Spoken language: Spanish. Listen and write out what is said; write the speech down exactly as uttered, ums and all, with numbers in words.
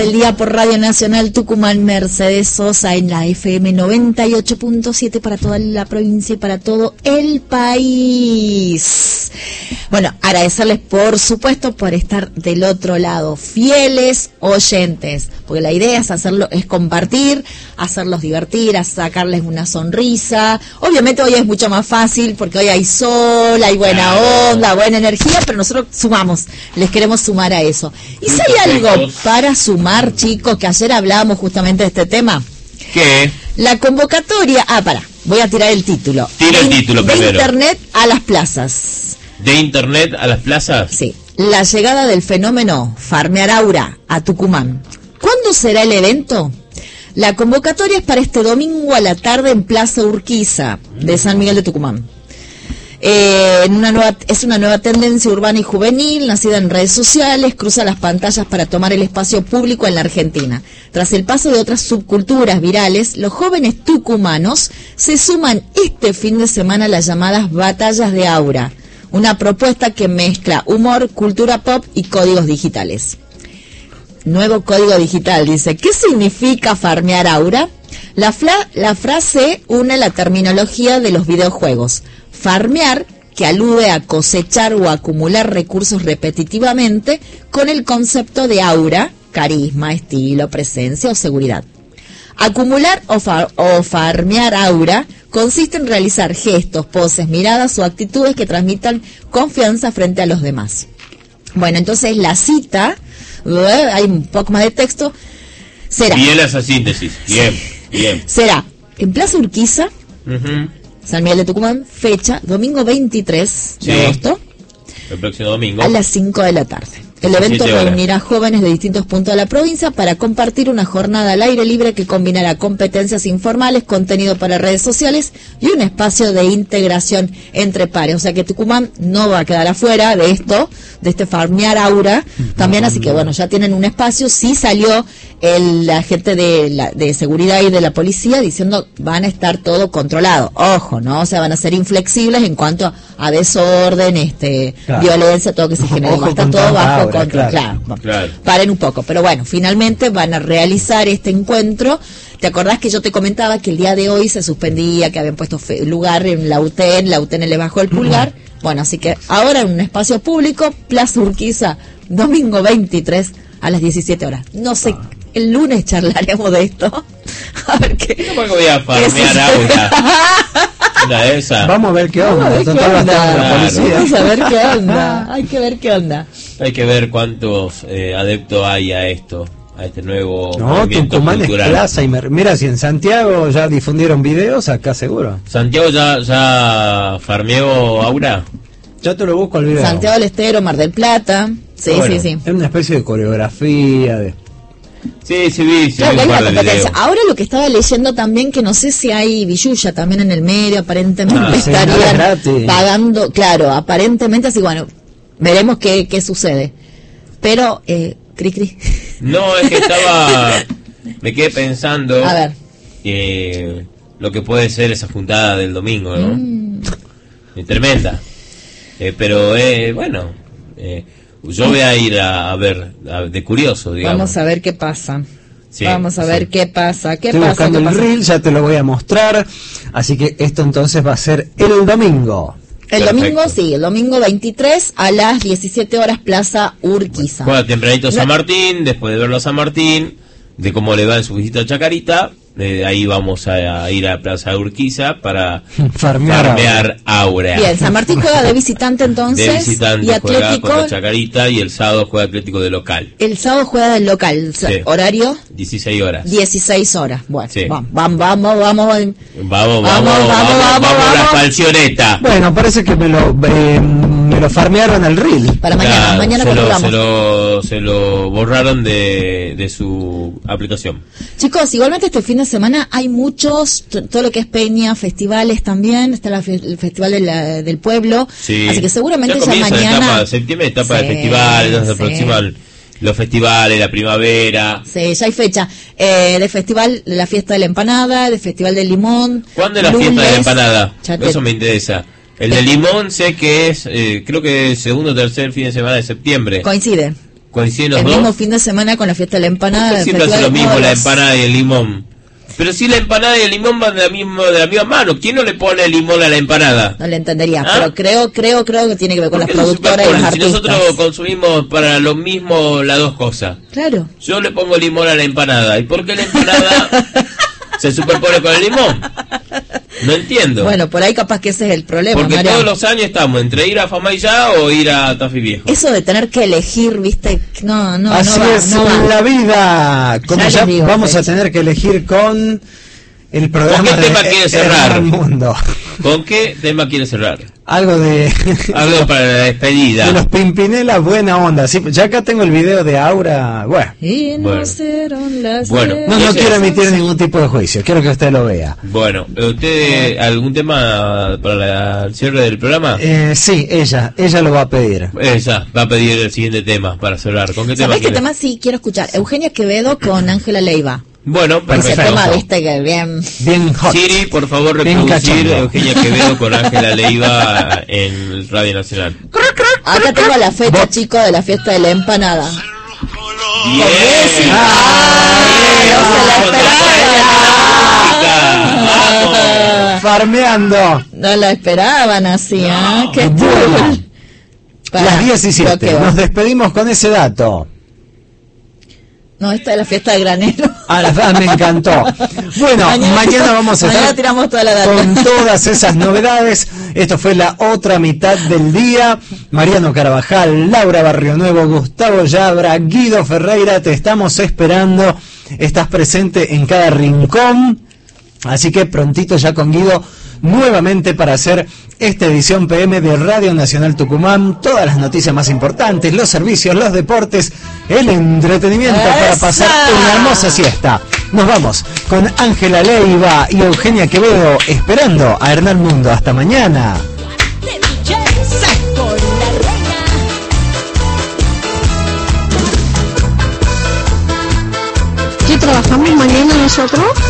del día por Radio Nacional Tucumán. Mercedes Sosa en la F M noventa y ocho punto siete para toda la provincia y para todo el país. Bueno, agradecerles por supuesto por estar del otro lado, fieles oyentes, porque la idea es hacerlo, es compartir, hacerlos divertir, a sacarles una sonrisa. Obviamente hoy es mucho más fácil porque hoy hay sol, hay buena onda, buena energía, pero nosotros sumamos, les queremos sumar a eso. Y si hay algo para sumar, chicos, que ayer hablábamos justamente de este tema. ¿Qué? La convocatoria, ah, para, voy a tirar el título. Tira el título de primero. Internet a las plazas. ¿De Internet a las plazas? Sí. La llegada del fenómeno Farmear Aura a Tucumán. ¿Cuándo será el evento? La convocatoria es para este domingo a la tarde en Plaza Urquiza de San Miguel de Tucumán. Eh, en una nueva, es una nueva tendencia urbana y juvenil, nacida en redes sociales, cruza las pantallas para tomar el espacio público en la Argentina. Tras el paso de otras subculturas virales, los jóvenes tucumanos se suman este fin de semana a las llamadas Batallas de Aura, una propuesta que mezcla humor, cultura pop y códigos digitales. Nuevo código digital, dice. ¿Qué significa farmear aura? La, fla, la frase une la terminología de los videojuegos. Farmear, que alude a cosechar o acumular recursos repetitivamente, con el concepto de aura, carisma, estilo, presencia o seguridad. Acumular o, far, o farmear aura consiste en realizar gestos, poses, miradas o actitudes que transmitan confianza frente a los demás. Bueno, entonces la cita, uh, hay un poco más de texto, será... Bien esa síntesis, bien, bien. Será en Plaza Urquiza, uh-huh. San Miguel de Tucumán, fecha, domingo veintitrés sí, de agosto. El próximo domingo. A las cinco de la tarde. El evento reunirá jóvenes de distintos puntos de la provincia para compartir una jornada al aire libre que combinará competencias informales, contenido para redes sociales y un espacio de integración entre pares. O sea que Tucumán no va a quedar afuera de esto, de este farmear aura también, así que bueno, ya tienen un espacio. Sí salió el, la gente de, la, de seguridad y de la policía diciendo van a estar todo controlado. Ojo, ¿no? O sea, van a ser inflexibles en cuanto a, a desorden, este, claro, violencia, todo que se genere. Va a estar todo bajo control. Claro, claro. claro. Paren un poco. Pero bueno, finalmente van a realizar este encuentro. ¿Te acordás que yo te comentaba que el día de hoy se suspendía, que habían puesto fe, lugar en la U T N, la U T N le bajó el pulgar? Bueno, así que ahora en un espacio público, Plaza Urquiza, domingo veintitrés a las diecisiete horas. No sé, el lunes charlaremos de esto. A ver qué. ¿Cómo que voy a farmear aura? Una de esas. Vamos a ver qué onda. Vamos a ver qué onda. Claro. Vamos a ver qué onda. Hay que ver qué onda. Hay que ver cuántos eh, adeptos hay a esto, a este nuevo no, movimiento Tucumán cultural. Es plaza y me... Mira, si en Santiago ya difundieron videos, acá seguro. ¿Santiago ya, ya farmeó aura? Yo te lo busco el video. Santiago del Estero, Mar del Plata. Sí, bueno, sí, sí. Es una especie de coreografía de... Sí, sí vi, sí claro, vi un par de videos. Ahora lo que estaba leyendo también, que no sé si hay billulla también en el medio, aparentemente ah, estarían sí, pagando, claro, aparentemente así, bueno, veremos qué, qué sucede. Pero, eh, cri cri. No, es que estaba, me quedé pensando, a ver, eh, lo que puede ser esa juntada del domingo, ¿no? Mm. Es tremenda. Eh, pero, eh, bueno, eh, yo voy a ir a, a ver, a, de curioso, digamos. Vamos a ver qué pasa. Sí, Vamos a ver sí. qué pasa. ¿Qué Estoy pasa? buscando ¿Qué el pasa? reel, ya te lo voy a mostrar. Así que esto entonces va a ser el domingo. El Perfecto. domingo, sí, el domingo veintitrés a las diecisiete horas, Plaza Urquiza. Juega tempranito San Martín, después de verlo a San Martín, de cómo le va en su visita a Chacarita, eh, ahí vamos a, a ir a Plaza Urquiza para farmear, farmear aura. Bien, San Martín juega de visitante entonces. De visitante y Atlético juega contra Chacarita y el sábado juega Atlético de local. El sábado juega del local, Sí. horario dieciséis horas. dieciséis horas. Bueno, Sí. vamos, vamos, vamos, vamos. Vamos, vamos, Vamos, vamos, vamos, vamos, vamos, la vamos. falsioneta. Bueno, parece que me lo eh, me lo farmearon el reel. Para mañana, Claro, mañana se cuando lo, vamos. se lo, se lo borraron de, de su aplicación. Chicos, igualmente este fin de semana hay muchos, t- todo lo que es peña, festivales también, está la fe- el Festival de la- del Pueblo, Sí. así que seguramente ya, ya comienza mañana... la etapa, septiembre, etapa Sí, de festivales, ya se sí. aproximan los festivales, la primavera. Sí, ya hay fecha, eh, de festival de la fiesta de la empanada, de festival del limón. ¿Cuándo es la lunes, fiesta de la empanada? ya te- Eso me interesa. El de limón sé que es, eh, creo que el segundo o tercer fin de semana de septiembre. Coincide. coinciden los el dos. mismo fin de semana con la fiesta de la empanada. ¿Por qué siempre hace lo mismo la empanada y el limón? Pero si la empanada y el limón van de la misma, de la misma mano, ¿quién no le pone limón a la empanada? No le entendería, ¿Ah? pero creo, creo, creo que tiene que ver con las productoras y los si artistas. nosotros consumimos para lo mismo las dos cosas. Claro. Yo le pongo limón a la empanada. ¿Y por qué la empanada se superpone con el limón? No entiendo. Bueno, por ahí capaz que ese es el problema, Porque Mariano. todos los años estamos entre ir a Famayá o ir a Tafí Viejo. Eso de tener que elegir, viste, no, no, Así no va, es no va. la vida. Como Ya ya, les digo, vamos a Fecha. tener que elegir con el programa ¿Con qué de tema quiere cerrar? Hernán Mundo. ¿Con qué tema quiere cerrar? Algo de Algo para la despedida. de los Pimpinela buena onda. Sí, ya acá tengo el video de Aura. Bueno, Y no Bueno. serán las Bueno, no, no Ese quiero es. emitir ningún tipo de juicio. Quiero que usted lo vea. Bueno, ¿usted algún tema para la- el cierre del programa? Eh, sí, ella, ella lo va a pedir. Esa, va a pedir el siguiente tema para cerrar. ¿Con qué tema ¿Sabés qué quiere? tema sí quiero escuchar? Eugenia Quevedo con Ángela Leiva. Bueno, Ese perfecto. tema, viste, que bien... Bien hot. Siri, por favor, Bien reproducir cachondo. Eugenia Quevedo con Ángela Leiva en Radio Nacional. Acá tengo la fecha, chicos, de la fiesta de la empanada. Bien. Ah, no se la Vamos. Farmeando. No la esperaban así, ¿ah? Qué Bueno, cool. Para, las diecisiete. creo que va. Nos despedimos con ese dato. No, esta es la fiesta de granero. Ah, la verdad me encantó. Bueno, mañana, vamos a mañana estar tiramos toda la data. con todas esas novedades. Esto fue la otra mitad del día. Mariano Carvajal, Laura Barrionuevo, Gustavo Yabra, Guido Ferreira, te estamos esperando. Estás presente en cada rincón. Así que prontito ya con Guido nuevamente para hacer esta edición P M de Radio Nacional Tucumán. Todas las noticias más importantes, los servicios, los deportes, el entretenimiento para pasar una hermosa siesta. Nos vamos con Ángela Leiva y Eugenia Quevedo esperando a Hernán Mundo. Hasta mañana. ¿Qué trabajamos mañana nosotros?